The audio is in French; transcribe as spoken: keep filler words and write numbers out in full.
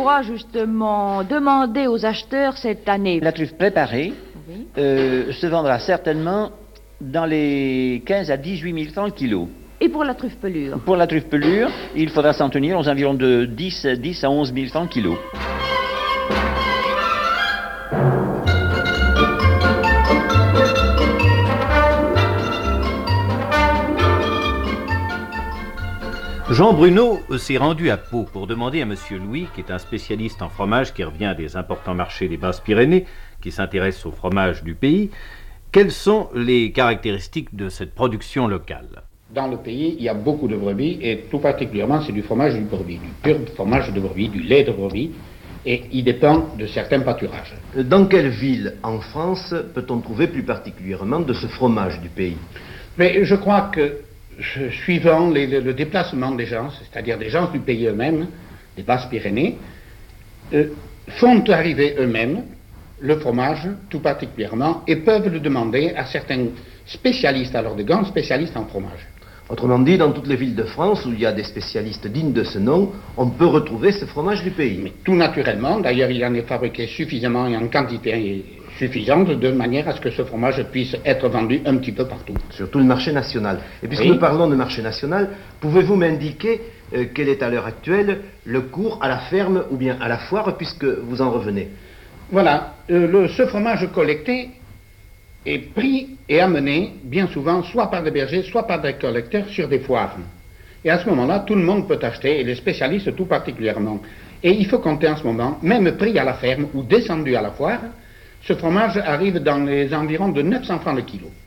pourra justement demander aux acheteurs cette année? La truffe préparée oui. euh, se vendra certainement dans les quinze à dix-huit mille francs le kilo. Et pour la truffe pelure? Pour la truffe pelure, il faudra s'en tenir aux environs de dix à onze mille francs le kilo. Jean Bruno s'est rendu à Pau pour demander à Monsieur Louis, qui est un spécialiste en fromage qui revient des importants marchés des Basses-Pyrénées, qui s'intéresse au fromage du pays, quelles sont les caractéristiques de cette production locale? Dans le pays, il y a beaucoup de brebis, et tout particulièrement, c'est du fromage de brebis, du pur fromage de brebis, du lait de brebis, et il dépend de certains pâturages. Dans quelle ville en France peut-on trouver plus particulièrement de ce fromage du pays? Mais je crois que, suivant les, le, le déplacement des gens, c'est-à-dire des gens du pays eux-mêmes, des Basses-Pyrénées, euh, font arriver eux-mêmes le fromage, tout particulièrement, et peuvent le demander à certains spécialistes, alors de grands spécialistes en fromage. Autrement dit, dans toutes les villes de France où il y a des spécialistes dignes de ce nom, on peut retrouver ce fromage du pays. Mais tout naturellement, d'ailleurs il en est fabriqué suffisamment et en quantité suffisante, de manière à ce que ce fromage puisse être vendu un petit peu partout. Sur tout le marché national. Et puisque oui. nous parlons de marché national, pouvez-vous m'indiquer euh, quel est à l'heure actuelle le cours à la ferme ou bien à la foire, puisque vous en revenez? Voilà, euh, le, ce fromage collecté est pris et amené bien souvent soit par des bergers, soit par des collecteurs sur des foires. Et à ce moment-là, tout le monde peut acheter, et les spécialistes tout particulièrement. Et il faut compter en ce moment, même pris à la ferme ou descendu à la foire, ce fromage arrive dans les environs de neuf cents francs le kilo.